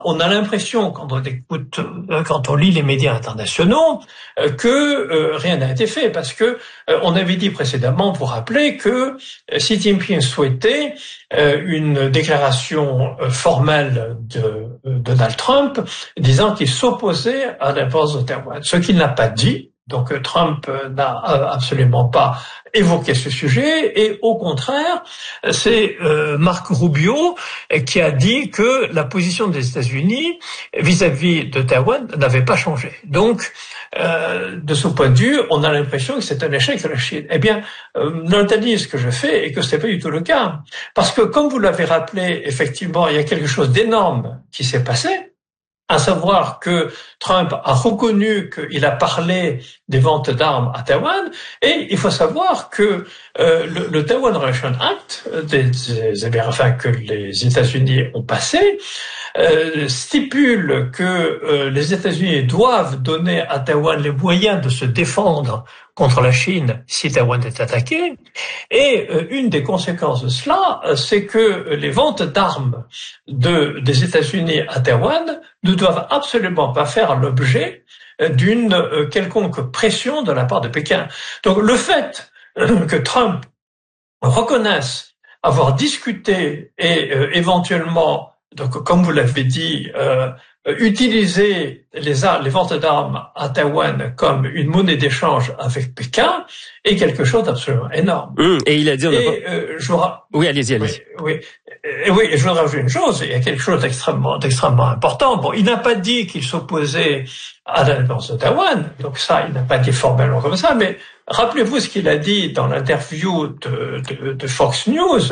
On a l'impression, quand on écoute, quand on lit les médias internationaux, que rien n'a été fait, parce que on avait dit précédemment, vous rappelez, que Xi Jinping souhaitait une déclaration formelle de Donald Trump disant qu'il s'opposait à l'importance de Taïwan, ce qu'il n'a pas dit. Donc Trump n'a absolument pas évoqué ce sujet, et au contraire, c'est Marco Rubio qui a dit que la position des États-Unis vis-à-vis de Taïwan n'avait pas changé. Donc, de ce point de vue, on a l'impression que c'est un échec de la Chine. Eh bien, l'analyse que je fais est que ce n'est pas du tout le cas, parce que comme vous l'avez rappelé, effectivement, il y a quelque chose d'énorme qui s'est passé. À savoir que Trump a reconnu qu'il a parlé des ventes d'armes à Taïwan, et il faut savoir que le Taiwan Relation Act, que les États-Unis ont passé, stipule que les États-Unis doivent donner à Taïwan les moyens de se défendre contre la Chine si Taïwan est attaqué. Et une des conséquences de cela, c'est que les ventes d'armes des États-Unis à Taïwan ne doivent absolument pas faire l'objet d'une quelconque pression de la part de Pékin. Donc le fait que Trump reconnaisse avoir discuté et éventuellement, donc comme vous l'avez dit, utiliser les ventes d'armes à Taïwan comme une monnaie d'échange avec Pékin est quelque chose d'absolument énorme. Et il a dit... Oui, allez-y. Oui, et je voudrais rajouter une chose, il y a quelque chose d'extrêmement important. Bon, il n'a pas dit qu'il s'opposait à l'indépendance de Taïwan, donc ça, il n'a pas dit formellement comme ça, mais rappelez-vous ce qu'il a dit dans l'interview de Fox News.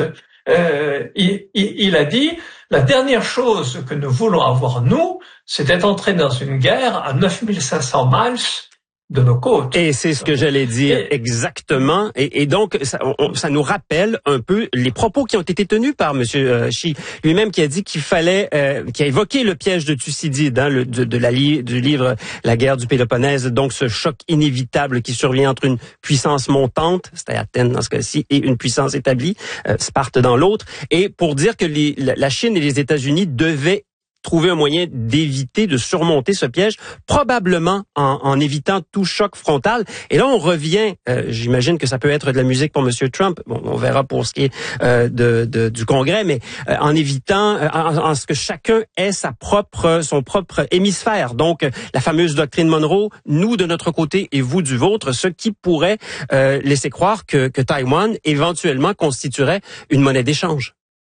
Il a dit: la dernière chose que nous voulons avoir, nous, c'est d'être entrés dans une guerre à 9500 miles de nos côtes. Et c'est ce que j'allais dire exactement. Et donc, ça nous rappelle un peu les propos qui ont été tenus par Monsieur Xi lui-même, qui a dit qu'il fallait, qui a évoqué le piège de Thucydide, du livre La guerre du Péloponnèse. Donc, ce choc inévitable qui survient entre une puissance montante, c'était Athènes dans ce cas-ci, et une puissance établie, Sparte dans l'autre. Et pour dire que la Chine et les États-Unis devaient trouver un moyen d'éviter, de surmonter ce piège, probablement en évitant tout choc frontal. Et là, on revient, j'imagine que ça peut être de la musique pour Monsieur Trump, bon, on verra pour ce qui est du Congrès, mais en évitant, en ce que chacun ait son propre hémisphère. Donc, la fameuse doctrine Monroe, nous de notre côté et vous du vôtre, ce qui pourrait laisser croire que Taïwan éventuellement constituerait une monnaie d'échange.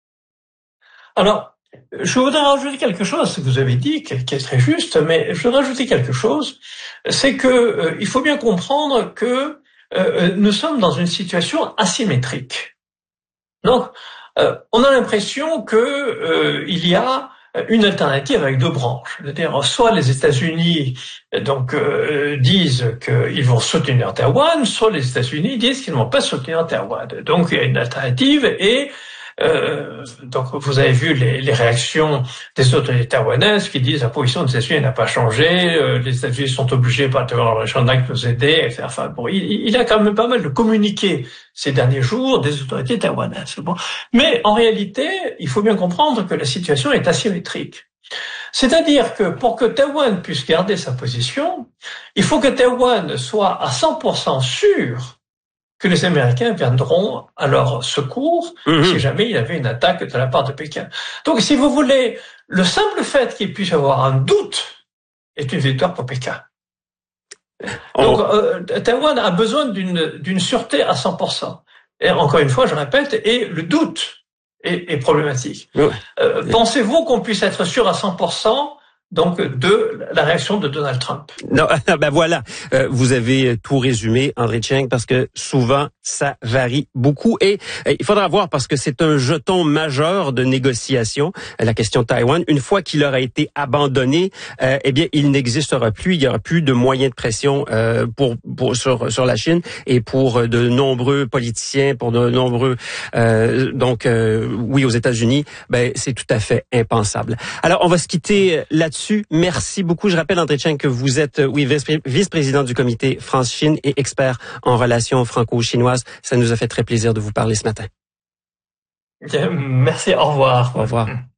Alors, je voudrais rajouter quelque chose à ce que vous avez dit, qui est très juste, mais je voudrais rajouter quelque chose, c'est que il faut bien comprendre que nous sommes dans une situation asymétrique. Donc, on a l'impression que il y a une alternative avec deux branches. C'est-à-dire, soit les États-Unis disent qu'ils vont soutenir Taïwan, soit les États-Unis disent qu'ils ne vont pas soutenir Taïwan. Donc, il y a une alternative et donc vous avez vu les réactions des autorités taïwanaises qui disent la position des États-Unis n'a pas changé, les États-Unis sont obligés par le Relation Act de nous aider, etc. Enfin bon, il a quand même pas mal de communiqué ces derniers jours des autorités taïwanaises. Bon, mais en réalité, il faut bien comprendre que la situation est asymétrique. C'est-à-dire que pour que Taïwan puisse garder sa position, il faut que Taïwan soit à 100% sûr que les Américains viendront à leur secours si jamais il y avait une attaque de la part de Pékin. Donc, si vous voulez, le simple fait qu'il puisse y avoir un doute est une victoire pour Pékin. Donc, Taïwan a besoin d'une sûreté à 100%. Et encore une fois, je répète, et le doute est problématique. Pensez-vous qu'on puisse être sûr à 100% donc de la réaction de Donald Trump? Non, ben voilà, vous avez tout résumé, André Cheng, parce que souvent ça varie beaucoup et il faudra voir parce que c'est un jeton majeur de négociation, la question de Taïwan. Une fois qu'il aura été abandonné, eh bien il n'existera plus, il y aura plus de moyens de pression sur la Chine et pour de nombreux politiciens, pour de nombreux aux États-Unis, ben c'est tout à fait impensable. Alors on va se quitter là-dessus. Merci beaucoup. Je rappelle, André Cheng, que vous êtes vice-président du comité France-Chine et expert en relations franco-chinoises. Ça nous a fait très plaisir de vous parler ce matin. Merci, au revoir. Au revoir.